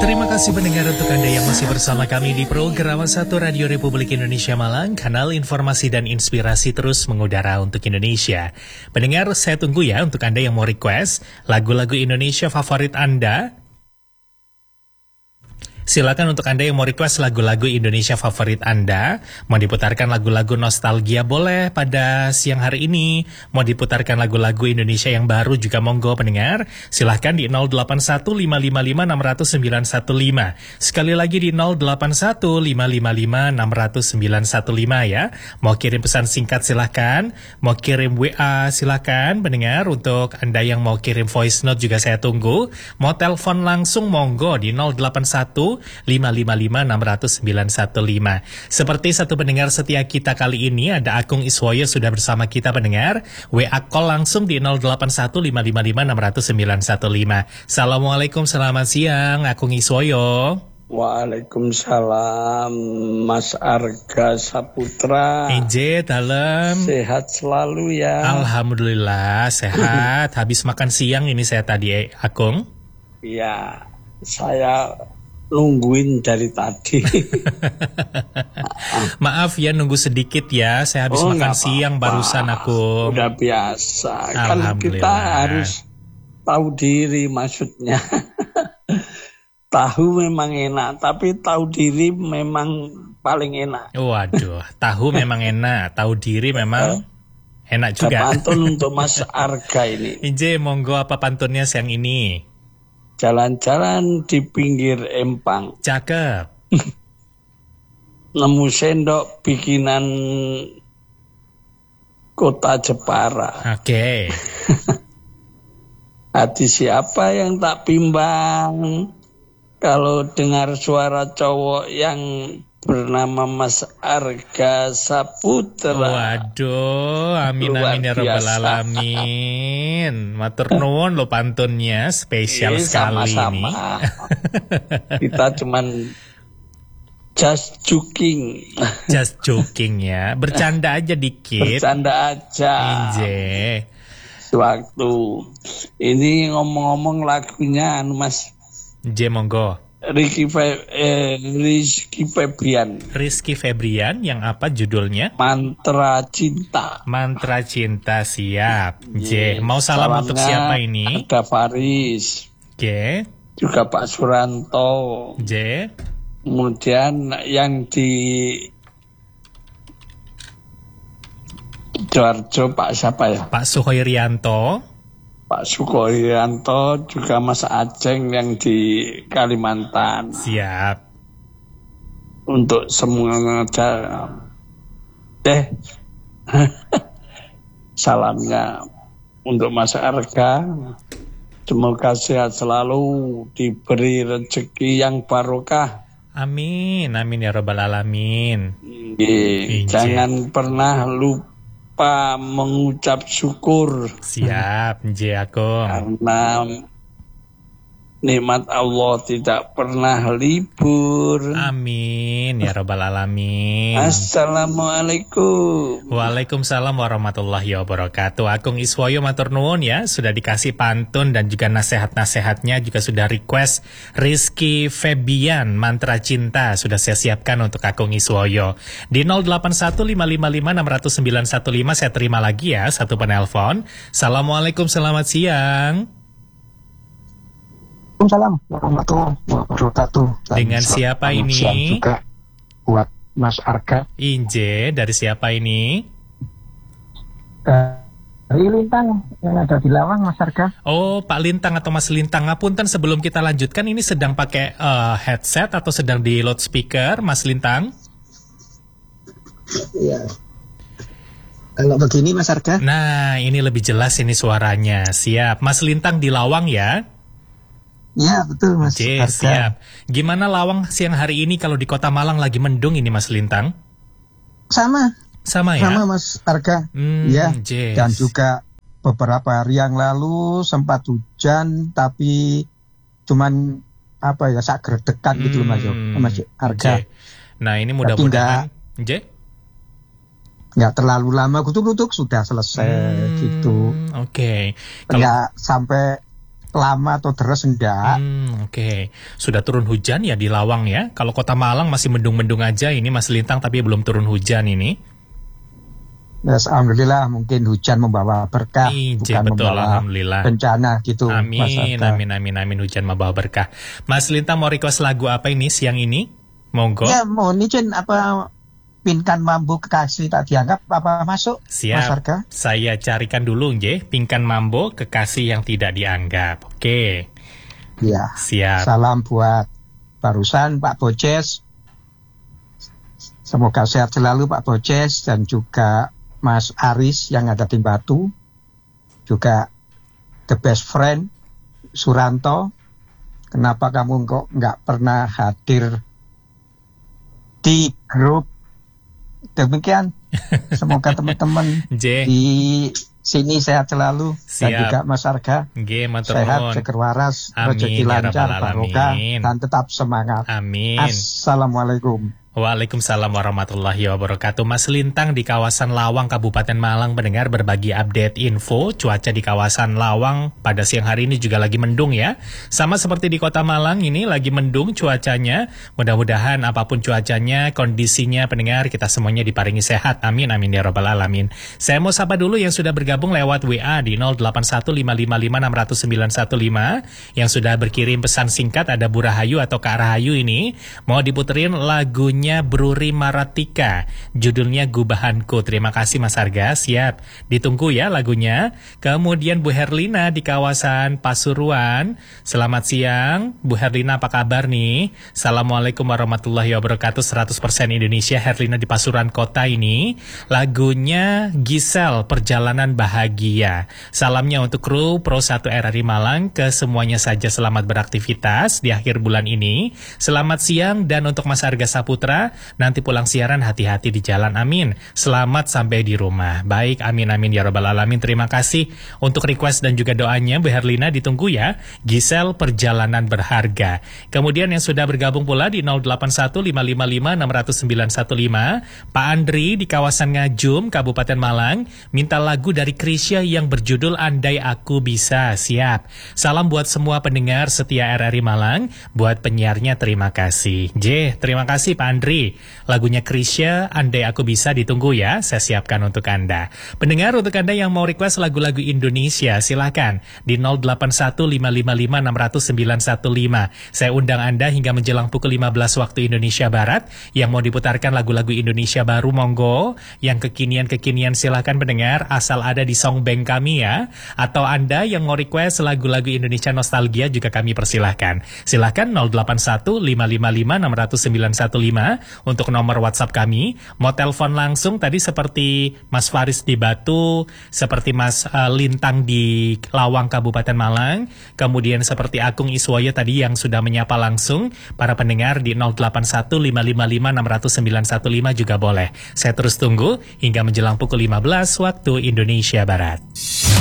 Terima kasih pendengar untuk Anda yang masih bersama kami di program 1 Radio Republik Indonesia Malang, kanal informasi dan inspirasi terus mengudara untuk Indonesia. Pendengar, saya tunggu ya untuk Anda yang mau request lagu-lagu Indonesia favorit Anda. Silakan untuk Anda yang mau request lagu-lagu Indonesia favorit Anda. Mau diputarkan lagu-lagu nostalgia boleh pada siang hari ini. Mau diputarkan lagu-lagu Indonesia yang baru juga monggo pendengar. Silakan di 081555600915. Sekali lagi di 081555600915 ya. Mau kirim pesan singkat silakan. Mau kirim WA silakan pendengar. Untuk Anda yang mau kirim voice note juga saya tunggu. Mau telepon langsung monggo di 081-555-60915. Seperti satu pendengar setia kita kali ini, ada Akung Iswoyo sudah bersama kita pendengar. WA call langsung di 081-555-60915. Assalamualaikum, selamat siang Akung Iswoyo. Waalaikumsalam, Mas Arga Saputra. Eje, dalam. Sehat selalu ya. Alhamdulillah, sehat. Habis makan siang ini saya tadi, Akung. Iya, saya nungguin dari tadi. Maaf ya nunggu sedikit ya. Saya habis makan siang barusan aku. Udah biasa. Kan kita harus tahu diri maksudnya. Tahu memang enak, tapi tahu diri memang paling enak. Waduh, tahu memang enak, tahu diri memang enak juga. Pantun untuk Mas Arga ini. Inje, monggo apa pantunnya siang ini? Jalan-jalan di pinggir empang. Cakep. Nemu sendok bikinan kota Jepara. Oke. Hati siapa yang tak bimbang kalau dengar suara cowok yang bernama Mas Arga Saputra. Waduh, amin ya rabbal alamin. Matur nuwun lo pantunnya, spesial sekali sama-sama. Ini. Kita cuman just joking. Just joking ya, bercanda aja dikit. Bercanda aja. Inje. Sewaktu ini ngomong-ngomong lagunya Mas. Inje monggo. Rizky Febrian. Rizky Febrian yang apa judulnya? Mantra Cinta. Mantra Cinta, siap. J. Mau salam untuk siapa ini? Ada Faris. Oke. Juga Pak Suranto. J. Kemudian yang di Sidoarjo Pak siapa ya? Pak Suhoirianto. Pak Sukoirianto, juga Mas Aceng yang di Kalimantan. Siap. Untuk semuanya aja. Salamnya untuk Mas Arga. Semoga sehat selalu, diberi rezeki yang barokah. Amin, amin ya rabbal alamin. Jangan pernah lupa mengucap syukur. Siap, Nje Akung. Karena nikmat Allah tidak pernah libur. Amin ya rabbal alamin. Assalamualaikum. Waalaikumsalam warahmatullahi wabarakatuh. Akung Iswoyo matur nuwun ya, sudah dikasih pantun dan juga nasihat-nasihatnya, juga sudah request Rizky Febian Mantra Cinta sudah saya siapkan untuk Akung Iswoyo. Di 081555600915 saya terima lagi ya satu penelpon. Assalamualaikum, selamat siang. Waalaikumsalam warahmatullahi wabarakatuh. Dengan siapa ini? Juga buat Mas Arga. Inje, dari siapa ini? Dari Lintang yang ada di Lawang, Mas Arga. Oh, Pak Lintang atau Mas Lintang. Ngapunten, sebelum kita lanjutkan, ini sedang pakai headset atau sedang di loudspeaker, Mas Lintang? Iya. Kalau begini, Mas Arga. Nah, ini lebih jelas ini suaranya. Siap. Mas Lintang di Lawang ya? Ya, betul Mas Arga. Siap. Gimana Lawang siang hari ini kalau di Kota Malang lagi mendung ini Mas Lintang? Sama ya? Sama Mas Arga. Ya. Dan juga beberapa hari yang lalu sempat hujan, tapi cuman sak gredekan gitu Mas Arga. Nah, ini mudah-mudahan nggak terlalu lama, kutuk-kutuk sudah selesai gitu. Oke. Nggak sampai lama atau deres enggak. Oke. Sudah turun hujan ya di Lawang ya? Kalau Kota Malang masih mendung-mendung aja, ini Mas Lintang tapi belum turun hujan ini. Yes, alhamdulillah, mungkin hujan membawa berkah, bukan betul, membawa bencana gitu. Amin, amin, hujan membawa berkah. Mas Lintang mau request lagu apa ini siang ini? Monggo. Ya, mau nicin apa Pinkan Mambo Kekasih Tak Dianggap apa masuk? Siap. Mas Arga? Saya carikan dulu nggih, Pinkan Mambo Kekasih Yang Tidak Dianggap. Oke. Ya. Siap. Salam buat barusan Pak Boces. Semoga sehat selalu Pak Boces dan juga Mas Aris yang ada di Batu. Juga the best friend Suranto. Kenapa kamu kok nggak pernah hadir di grup? Demikian, semoga teman-teman di sini sehat selalu. Dan juga Mas Arga sehat, seger waras, rezeki lancar, barokah, dan tetap semangat. Amin. Assalamualaikum. Waalaikumsalam warahmatullahi wabarakatuh. Mas Lintang di kawasan Lawang, Kabupaten Malang, mendengar berbagi update info cuaca di kawasan Lawang pada siang hari ini juga lagi mendung ya. Sama seperti di Kota Malang ini lagi mendung cuacanya. Mudah-mudahan apapun cuacanya, kondisinya pendengar kita semuanya diparingi sehat. Amin, amin ya rabbal alamin. Saya mau sapa dulu yang sudah bergabung lewat WA di 081555600915 yang sudah berkirim pesan singkat. Ada Bu Rahayu atau Kak Rahayu ini mau diputerin lagunya Bruri Maratika, judulnya Gubahanku. Terima kasih Mas Arga, siap. Ditunggu ya lagunya. Kemudian Bu Herlina di kawasan Pasuruan. Selamat siang, Bu Herlina apa kabar nih? Assalamualaikum warahmatullahi wabarakatuh. 100% Indonesia, Herlina di Pasuruan Kota ini. Lagunya Gisel, Perjalanan Bahagia. Salamnya untuk kru Pro 1 RRI Malang. Ke semuanya saja selamat beraktivitas di akhir bulan ini. Selamat siang, dan untuk Mas Arga Saputra, nanti pulang siaran hati-hati di jalan, amin. Selamat sampai di rumah. Baik, amin amin ya rabbal alamin. Terima kasih untuk request dan juga doanya Bu Herlina, ditunggu ya. Gisel, Perjalanan Berharga. Kemudian yang sudah bergabung pula di 081555600915, Pak Andri di kawasan Ngajum, Kabupaten Malang, minta lagu dari Krisya yang berjudul Andai Aku Bisa. Siap. Salam buat semua pendengar setia RRI Malang, buat penyiarnya terima kasih. Terima kasih Pak Andri. Lagunya Krisya, Andai Aku Bisa, ditunggu ya. Saya siapkan untuk Anda. Pendengar, untuk Anda yang mau request lagu-lagu Indonesia, silakan di 081555600915. Saya undang Anda hingga menjelang pukul 15 waktu Indonesia Barat. Yang mau diputarkan lagu-lagu Indonesia baru, monggo. Yang kekinian-kekinian silakan pendengar, asal ada di songbank kami ya. Atau Anda yang mau request lagu-lagu Indonesia nostalgia juga kami persilahkan. Silakan 081555600915 untuk nomor WhatsApp kami. Mau telepon langsung tadi seperti Mas Faris di Batu, seperti Mas Lintang di Lawang, Kabupaten Malang, kemudian seperti Agung Iswoyo tadi yang sudah menyapa langsung. Para pendengar di 081555600915 juga boleh. Saya terus tunggu hingga menjelang pukul 15 waktu Indonesia Barat.